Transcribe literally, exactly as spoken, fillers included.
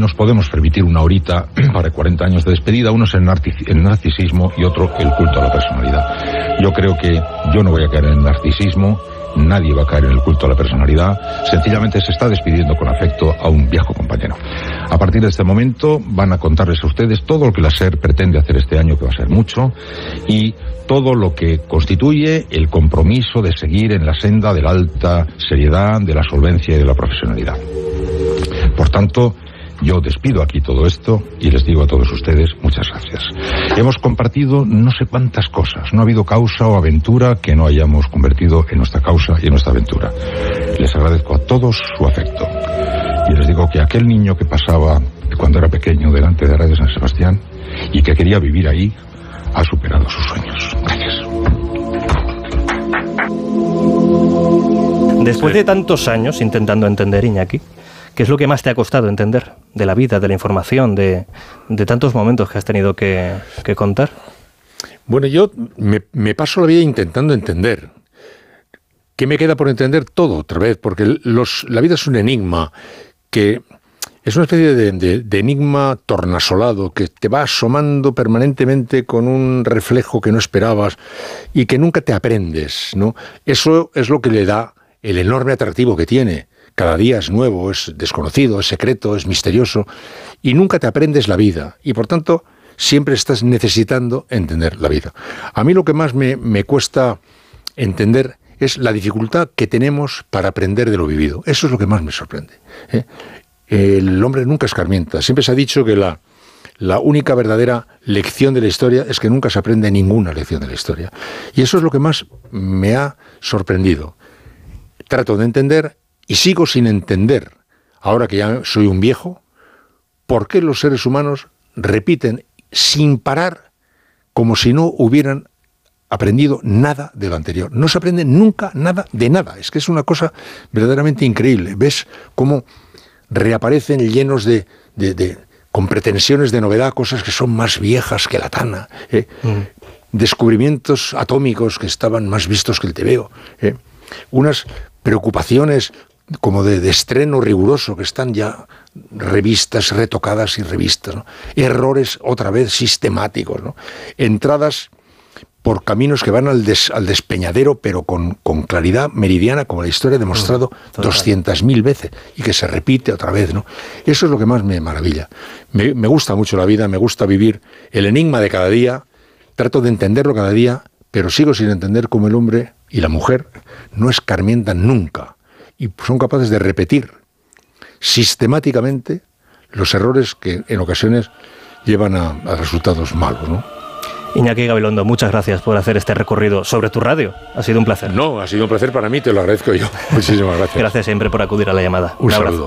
nos podemos permitir una horita para cuarenta años de despedida, uno es el, narcis- el narcisismo y otro el culto a la personalidad. Yo creo que yo no voy a caer en el narcisismo, nadie va a caer en el culto a la personalidad, sencillamente se está despidiendo con afecto a un viejo compañero. A partir de este momento van a contarles a ustedes todo lo que la SER pretende hacer este año, que va a ser mucho, y todo lo que constituye el compromiso de seguir en la senda de la alta seriedad, de la solvencia y de la profesionalidad. Por tanto, yo despido aquí todo esto y les digo a todos ustedes muchas gracias. Hemos compartido no sé cuántas cosas, no ha habido causa o aventura que no hayamos convertido en nuestra causa y en nuestra aventura. Les agradezco a todos su afecto y les digo que aquel niño que pasaba cuando era pequeño delante de Radio San Sebastián y que quería vivir ahí ha superado sus sueños. Gracias. Después de tantos años intentando entender, Iñaki, ¿qué es lo que más te ha costado entender de la vida, de la información, de, de tantos momentos que has tenido que, que contar? Bueno, yo me, me paso la vida intentando entender. ¿Qué me queda por entender? Todo, otra vez, porque los, la vida es un enigma que es una especie de, de, de enigma tornasolado que te va asomando permanentemente con un reflejo que no esperabas y que nunca te aprendes, ¿no? Eso es lo que le da el enorme atractivo que tiene. Cada día es nuevo, es desconocido, es secreto, es misterioso y nunca te aprendes la vida y por tanto siempre estás necesitando entender la vida. A mí lo que más me, me cuesta entender es la dificultad que tenemos para aprender de lo vivido. Eso es lo que más me sorprende, ¿eh? El hombre nunca escarmienta. Siempre se ha dicho que la, la única verdadera lección de la historia es que nunca se aprende ninguna lección de la historia. Y eso es lo que más me ha sorprendido. Trato de entender y sigo sin entender, ahora que ya soy un viejo, por qué los seres humanos repiten sin parar como si no hubieran aprendido nada de lo anterior. No se aprende nunca nada de nada. Es que es una cosa verdaderamente increíble. Ves cómo reaparecen llenos de, de, de con pretensiones de novedad, cosas que son más viejas que la tana, ¿eh? Mm. Descubrimientos atómicos que estaban más vistos que el tebeo, ¿eh? Unas preocupaciones como de, de estreno riguroso que están ya revistas, retocadas y revistas, ¿no? Errores otra vez sistemáticos, ¿no? Entradas por caminos que van al, des, al despeñadero, pero con, con claridad meridiana, como la historia ha demostrado doscientas mil veces, y que se repite otra vez, ¿no? Eso es lo que más me maravilla. Me, me gusta mucho la vida, me gusta vivir el enigma de cada día, trato de entenderlo cada día, pero sigo sin entender cómo el hombre y la mujer no escarmientan nunca, y son capaces de repetir sistemáticamente los errores que en ocasiones llevan a, a resultados malos, ¿no? Iñaki Gabilondo, muchas gracias por hacer este recorrido sobre tu radio. Ha sido un placer. No, ha sido un placer para mí, te lo agradezco yo. Muchísimas gracias. Gracias siempre por acudir a la llamada. Un, un saludo.